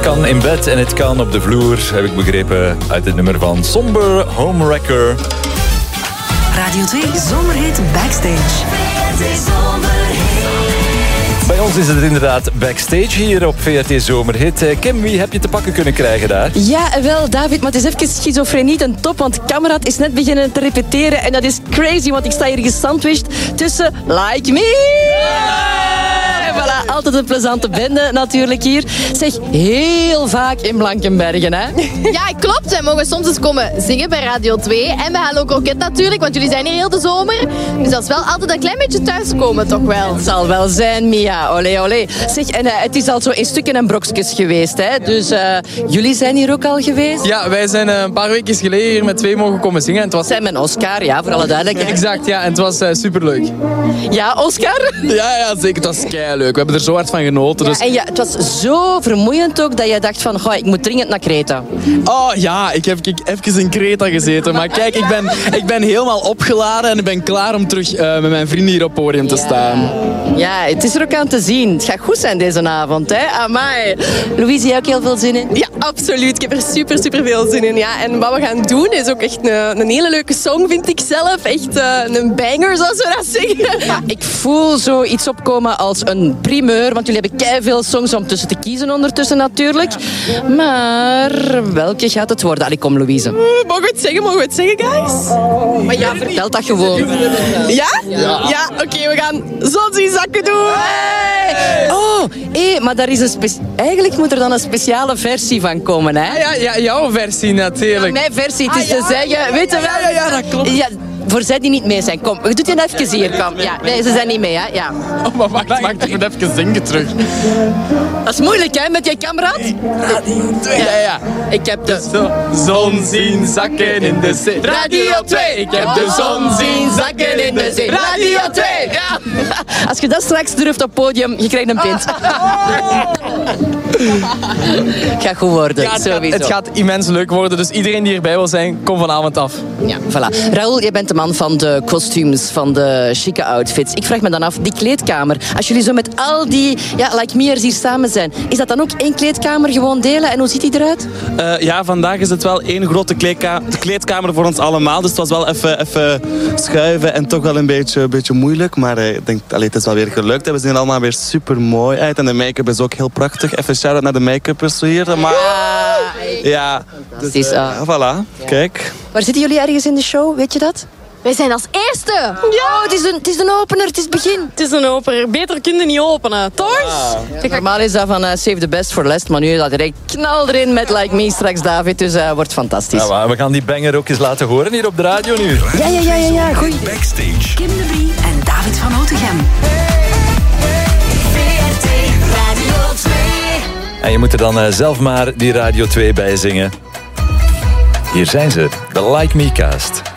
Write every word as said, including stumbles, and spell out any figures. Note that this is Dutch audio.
kan in bed en het kan op de vloer, heb ik begrepen uit het nummer van Somber Homewrecker. Radio twee Zomerhit Backstage. Bij ons is het inderdaad backstage hier op V R T Zomerhit. Kim, wie heb je te pakken kunnen krijgen daar? Ja, wel David, maar het is even schizofrenie ten top, want Kameraad is net beginnen te repeteren en dat is crazy, want ik sta hier gesandwiched tussen Like Me... Voilà, altijd een plezante bende natuurlijk hier. Zeg, heel vaak in Blankenbergen, hè? Ja, klopt. Wij mogen soms eens komen zingen bij Radio twee. En we halen ook kroket natuurlijk, want jullie zijn hier heel de zomer. Dus dat is wel altijd een klein beetje thuiskomen, toch wel. Het zal wel zijn, Mia. Olé, olé. Zeg, en uh, het is al zo in stukken en brokjes geweest, hè? Dus uh, jullie zijn hier ook al geweest? Ja, wij zijn uh, een paar weken geleden hier met twee mogen komen zingen. En het was... Zijn met Oscar, ja, voor alle duidelijkheid. Exact, ja. En het was uh, superleuk. Ja, Oscar? Ja, ja, zeker. Het was keileuk. We hebben er zo hard van genoten. Ja, dus... en ja, het was zo vermoeiend ook dat je dacht van, goh, ik moet dringend naar Kreta. Oh ja, ik heb ik, even in Kreta gezeten. Maar kijk, ik ben, ik ben helemaal opgeladen en ik ben klaar om terug uh, met mijn vrienden hier op het podium te staan. Ja, het is er ook aan te zien. Het gaat goed zijn deze avond, hè? Amai. Louise, jij ook heel veel zin in? Ja, absoluut. Ik heb er super, super veel zin in. Ja. En wat we gaan doen is ook echt een, een hele leuke song, vind ik zelf. Echt uh, een banger, zoals we dat zeggen. Ja, ik voel zoiets opkomen als een primeur, want jullie hebben keiveel songs om tussen te kiezen ondertussen natuurlijk. Maar welke gaat het worden? Allee, kom, Louise. Uh, mogen we het zeggen? Mogen we het zeggen, guys? Maar ja, vertel dat gewoon. Ja? Ja, ja oké, okay, we gaan zon zien zakken doen. Hey! Oh, hé, maar daar is een spe- eigenlijk moet er dan een speciale versie van komen, hè? Ja, ja, jouw versie natuurlijk. Ja, mijn versie, het is ah, te ja, zeggen, ja, weet je ja, wel? ja, ja, dat klopt. Ja, voor zij die niet mee zijn, kom, doe je het even hier, kom. Ja, nee, ze zijn niet mee, hè? Ja. Oh, maar wacht, wacht, ik moet even zingen terug. Dat is moeilijk, hè, met je kameraad? Ja, ja, ja. Ik heb de zon zien zakken in de zee. Radio twee. Ik heb de zon zien zakken in de zee. Radio twee. Ja. Als je dat straks durft op podium, je krijgt een pint. Gaat goed worden, Ja, het, sowieso. gaat, het gaat immens leuk worden, dus iedereen die erbij wil zijn, kom vanavond af. Ja, voilà. Raoul, jij bent de man van de kostuums, van de chique outfits. Ik vraag me dan af, die kleedkamer, als jullie zo met al die ja, like me'ers hier samen zijn, is dat dan ook één kleedkamer gewoon delen en hoe ziet die eruit? Uh, ja, vandaag is het wel één grote kleedka- kleedkamer voor ons allemaal, dus het was wel even, even schuiven en toch wel een beetje, beetje moeilijk, maar uh, ik denk, allee, het is wel weer gelukt. We zien er allemaal weer super mooi uit en de make-up is ook heel prachtig. Even shout-out naar de make-uppers hier, maar... Ja, dus, uh, ja, voilà, kijk. Waar zitten jullie ergens in de show, weet je dat? Wij zijn als eerste. Ja, oh, het is een, het is een opener, het is het begin. Het is een opener. Beter kun je niet openen, toch? Ja. Kijk, normaal is dat van uh, save the best for last, maar nu is dat direct knal erin met Like Me straks, David. Dus uh, wordt fantastisch. Ja, we gaan die banger ook eens laten horen hier op de radio nu. Ja, ja, ja, ja, ja. Goeie. Backstage. Kim de Brie en David van Otegem. V R T Radio twee. En je moet er dan uh, zelf maar die Radio twee bij zingen. Hier zijn ze, de Like Me cast.